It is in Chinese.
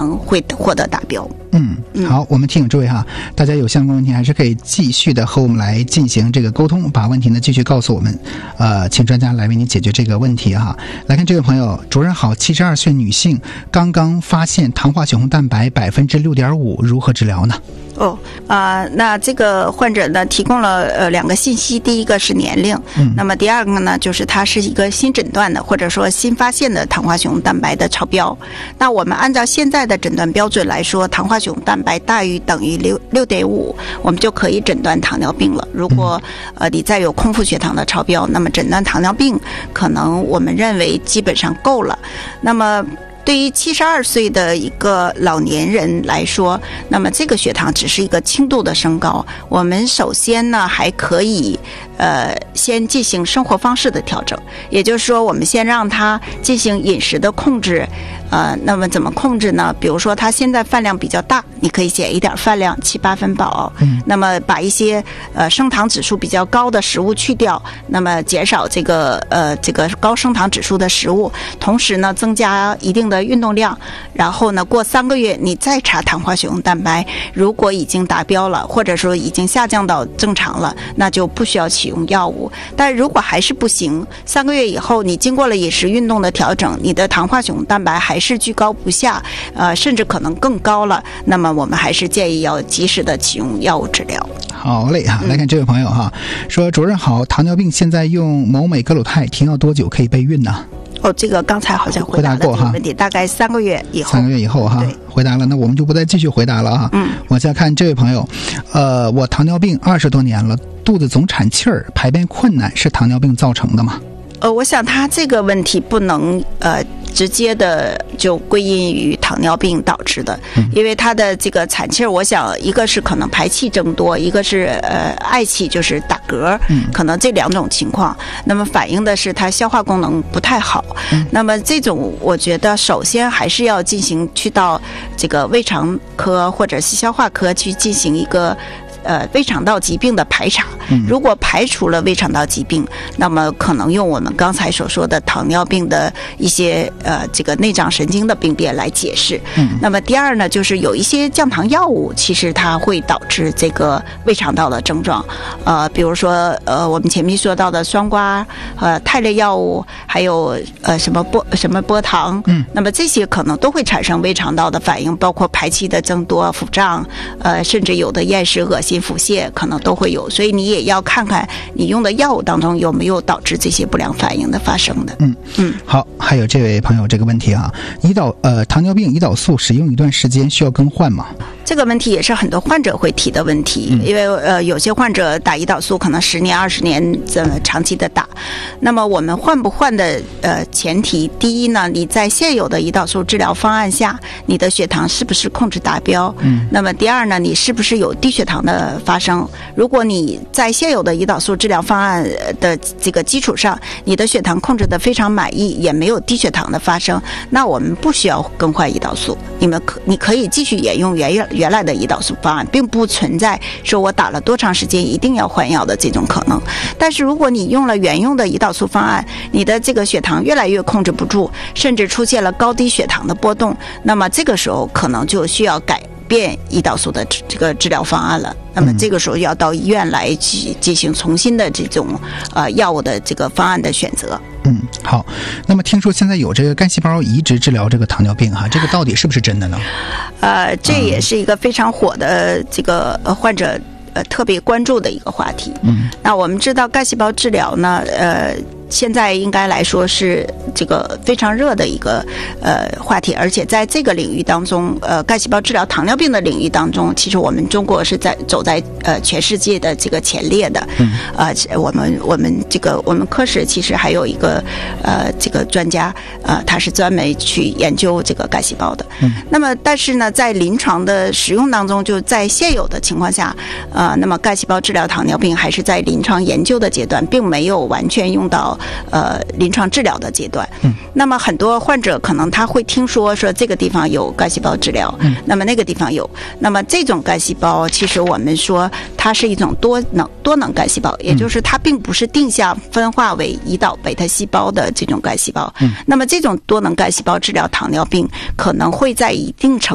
能会获得达标。 好，我们提醒诸位哈，大家有相关问题还是可以继续的和我们来进行这个沟通，把问题呢继续告诉我们，请专家来为您解决这个问题哈。来看这位朋友，主任好，72岁女性刚刚发现糖化血红蛋白6.5%，如何治疗呢？ 那这个患者呢提供了2个信息，第一个是年龄，那么第二个呢就是它是一个新诊断的或者说新发现的糖化血红蛋白的超标。那我们按照现在的诊断标准来说，糖化血红蛋白大于等于6.5，我们就可以诊断糖尿病了。如果你再有空腹血糖的超标，那么诊断糖尿病可能我们认为基本上够了。那么对于72岁的一个老年人来说，那么这个血糖只是一个轻度的升高，我们首先呢还可以先进行生活方式的调整，也就是说我们先让他进行饮食的控制。那么怎么控制呢？比如说他现在饭量比较大，你可以减一点饭量，7、8分饱。那么把一些升糖指数比较高的食物去掉，那么减少这个高升糖指数的食物，同时呢增加一定的运动量，然后呢过3个月你再查糖化血红蛋白，如果已经达标了，或者说已经下降到正常了，那就不需要启用药物。但如果还是不行，3个月以后你经过了饮食运动的调整，你的糖化血红蛋白还是居高不下，甚至可能更高了，那么我们还是建议要及时的启用药物治疗。 好嘞哈，来看这位朋友哈，说主任好，糖尿病现在用某美格鲁肽停药多久可以备孕呢？ 这个刚才好像回答了这个问题，大概3个月以后。3 个月以后哈，回答了，那我们就不再继续回答了哈。我再看这位朋友，我糖尿病20多年了，肚子总产气儿，排便困难，是糖尿病造成的吗？ 我想他这个问题不能直接的就归因于糖尿病导致的，因为他的这个产气，我想一个是可能排气增多，一个是嗳气，就是打嗝，可能这2种情况，那么反映的是他消化功能不太好。那么这种我觉得首先还是要进行去到这个胃肠科或者是消化科去进行一个胃肠道疾病的排查。如果排除了胃肠道疾病，那么可能用我们刚才所说的糖尿病的一些这个内脏神经的病变来解释。那么第二呢，就是有一些降糖药物其实它会导致这个胃肠道的症状，比如说我们前面说到的双胍肽类药物，还有什么波糖，那么这些可能都会产生胃肠道的反应，包括排气的增多、腹胀，甚至有的厌食、恶心、腹泻可能都会有，所以你也要看看你用的药物当中有没有导致这些不良反应的发生的。 好，还有这位朋友这个问题啊，糖尿病胰岛素使用一段时间需要更换吗？ 这个问题也是很多患者会提的问题，因为有些患者打胰岛素可能10年、20年这么长期的打，那么我们换不换的前提，第一呢，你在现有的胰岛素治疗方案下，你的血糖是不是控制达标？那么第二呢，你是不是有低血糖的发生？如果你在现有的胰岛素治疗方案的这个基础上，你的血糖控制得非常满意，也没有低血糖的发生，那我们不需要更换胰岛素，你可以继续沿用原来的胰岛素方案，并不存在说我打了多长时间一定要换药的这种可能。但是如果你用了原用的胰岛素方案，你的这个血糖越来越控制不住，甚至出现了高低血糖的波动，那么这个时候可能就需要改变胰岛素的这个治疗方案了。那么这个时候要到医院来进行重新的这种药物的这个方案的选择。 好，那么听说现在有这个干细胞移植治疗这个糖尿病哈，这个到底是不是真的呢？ 这也是一个非常火的这个患者特别关注的一个话题。那我们知道干细胞治疗呢，现在应该来说是这个非常热的一个话题，而且在这个领域当中，干细胞治疗糖尿病的领域当中，其实我们中国是走在全世界的这个前列的。我们科室其实还有一个这个专家，他是专门去研究这个干细胞的。那么但是呢，在临床的使用当中，就在现有的情况下，那么干细胞治疗糖尿病还是在临床研究的阶段，并没有完全用到临床治疗的阶段。那么很多患者可能他会听说这个地方有干细胞治疗，那么那个地方有，那么这种干细胞其实我们说它是一种多能干细胞，也就是它并不是定向分化为胰岛贝塔细胞的这种干细胞。那么这种多能干细胞治疗糖尿病可能会在一定程